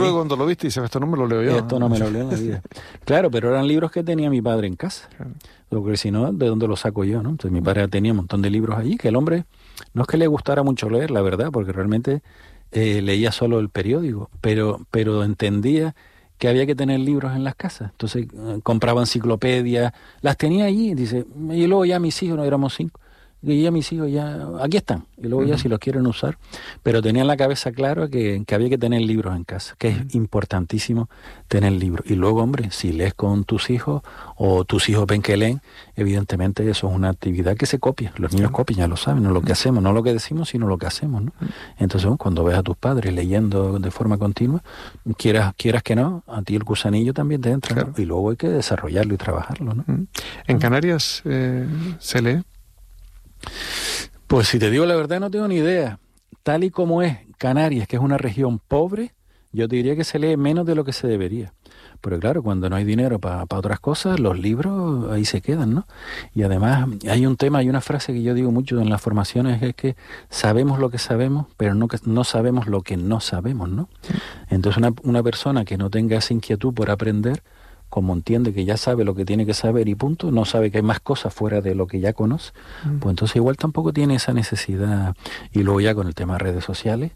seguro que cuando lo viste dices, esto no me lo leo yo. Esto no me lo leo en la vida. Claro, pero eran libros que tenía mi padre en casa. Claro. Porque si no, ¿de dónde lo saco yo, no? Entonces mi padre tenía un montón de libros allí, que el hombre no es que le gustara mucho leer, la verdad, porque realmente leía solo el periódico, pero entendía que había que tener libros en las casas. Entonces compraba enciclopedias, las tenía allí, dice, y luego ya mis hijos, no éramos 5, y ya mis hijos ya, aquí están, y luego ya si los quieren usar, pero tenía en la cabeza claro que había que tener libros en casa, que es importantísimo tener libros. Y luego, hombre, si lees con tus hijos, o tus hijos ven que leen, evidentemente eso es una actividad que se copia, los niños copian, ya lo saben, no lo que hacemos, no lo que decimos, sino lo que hacemos, ¿no? Entonces, cuando ves a tus padres leyendo de forma continua, quieras que no, a ti el gusanillo también te entra, claro. ¿no? Y luego hay que desarrollarlo y trabajarlo, ¿no? ¿En Canarias se lee? Pues si te digo la verdad, no tengo ni idea. Tal y como es Canarias, que es una región pobre, yo te diría que se lee menos de lo que se debería. Pero claro, cuando no hay dinero para otras cosas, los libros ahí se quedan, ¿no? Y además hay un tema, hay una frase que yo digo mucho en las formaciones, es que sabemos lo que sabemos, pero no sabemos lo que no sabemos, ¿no? Entonces una persona que no tenga esa inquietud por aprender, como entiende que ya sabe lo que tiene que saber y punto, no sabe que hay más cosas fuera de lo que ya conoce, pues entonces igual tampoco tiene esa necesidad. Y luego ya con el tema de redes sociales,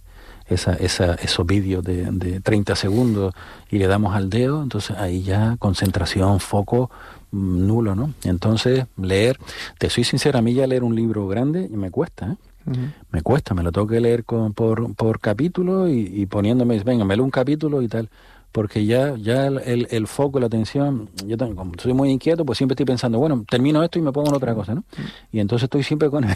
esos vídeos de 30 segundos y le damos al dedo, entonces ahí ya concentración, foco nulo, ¿no? Entonces leer, te soy sincera, a mí ya leer un libro grande me cuesta, me cuesta, me lo tengo que leer por capítulo y poniéndome, venga, me leo un capítulo y tal. Porque ya el foco, la atención, como soy muy inquieto, pues siempre estoy pensando, bueno, termino esto y me pongo en otra cosa, ¿no? Y entonces estoy siempre con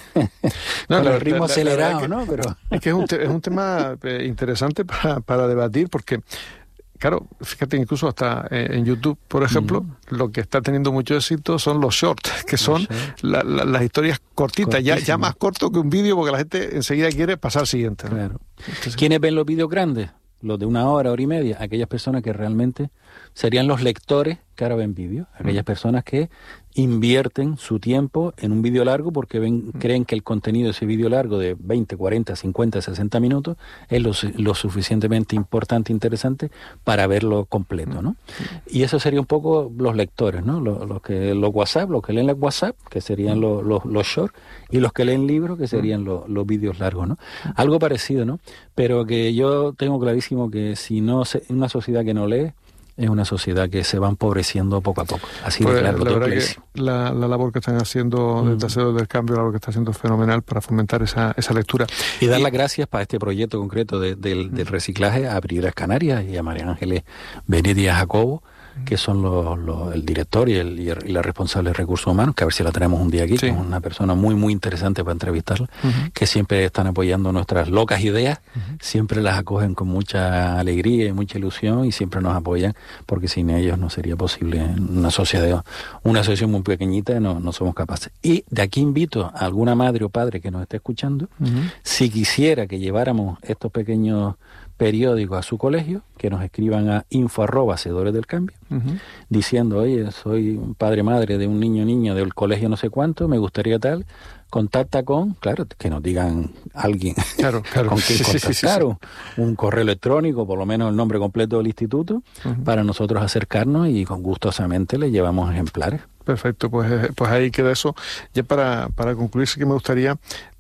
el ritmo acelerado, ¿no? Pero es que es un tema interesante para debatir, porque, claro, fíjate, incluso hasta en YouTube, por ejemplo, lo que está teniendo mucho éxito son los shorts, que son las historias cortitas, ya más corto que un vídeo, porque la gente enseguida quiere pasar al siguiente, ¿no? Claro. Entonces, ¿quiénes ven los vídeos grandes? Los de 1 hora, hora y media, aquellas personas que realmente serían los lectores que ahora ven vídeos, aquellas personas que invierten su tiempo en un vídeo largo porque creen que el contenido de ese vídeo largo de 20, 40, 50, 60 minutos es lo suficientemente importante e interesante para verlo completo, ¿no? Y eso sería un poco los lectores, ¿no? Los que leen el WhatsApp, que serían los shorts, y los que leen libros, que serían los vídeos largos, ¿no? Algo parecido, ¿no? Pero que yo tengo clarísimo que si no una sociedad que no lee, es una sociedad que se va empobreciendo poco a poco. Así de claro, la verdad que la labor que están haciendo desde Hacedores del Cambio, la labor que está haciendo es fenomenal para fomentar esa lectura. Y dar las gracias para este proyecto concreto del reciclaje a Bridas Canarias y a María Ángeles Benet y a Jacobo, que son el director y la responsable de recursos humanos, que a ver si la tenemos un día aquí, que es una persona muy, muy interesante para entrevistarla, que siempre están apoyando nuestras locas ideas, siempre las acogen con mucha alegría y mucha ilusión y siempre nos apoyan, porque sin ellos no sería posible una asociación muy pequeñita, no somos capaces. Y de aquí invito a alguna madre o padre que nos esté escuchando, si quisiera que lleváramos estos pequeños periódicos a su colegio, que nos escriban a info@hacedoresdelcambio, diciendo, oye, soy un padre madre de un niño o niña del colegio no sé cuánto, me gustaría tal, contacta con, claro, que nos digan alguien claro. con quien contactar, un correo electrónico, por lo menos el nombre completo del instituto, para nosotros acercarnos y con gustosamente le llevamos ejemplares. Perfecto, pues ahí queda eso. Ya para concluir, sí que me gustaría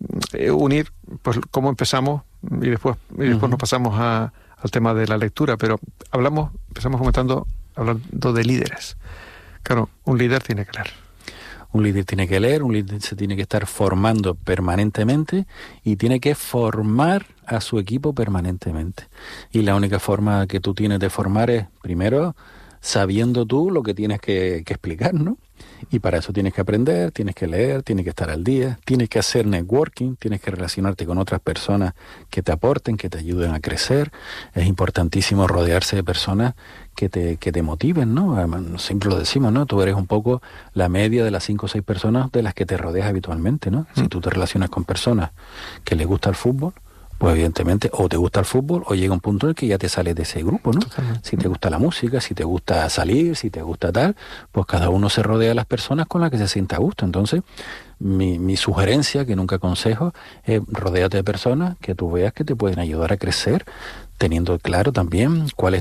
unir pues cómo empezamos y después nos pasamos al tema de la lectura, pero empezamos hablando de líderes. Claro, un líder tiene que leer. Un líder tiene que leer, un líder se tiene que estar formando permanentemente y tiene que formar a su equipo permanentemente. Y la única forma que tú tienes de formar es, primero, sabiendo tú lo que tienes que explicar, ¿no? Y para eso tienes que aprender, tienes que leer, tienes que estar al día, tienes que hacer networking, tienes que relacionarte con otras personas que te aporten, que te ayuden a crecer. Es importantísimo rodearse de personas que te motiven, ¿no? Siempre lo decimos, ¿no? Tú eres un poco la media de las 5 o 6 personas de las que te rodeas habitualmente, ¿no? Si tú te relacionas con personas que les gusta el fútbol, pues evidentemente o te gusta el fútbol o llega un punto en el que ya te sales de ese grupo, ¿no? Totalmente. Si te gusta la música, si te gusta salir, si te gusta tal, pues cada uno se rodea de las personas con las que se sienta a gusto. Entonces, mi sugerencia, que nunca aconsejo, es rodéate de personas que tú veas que te pueden ayudar a crecer, teniendo claro también cuál es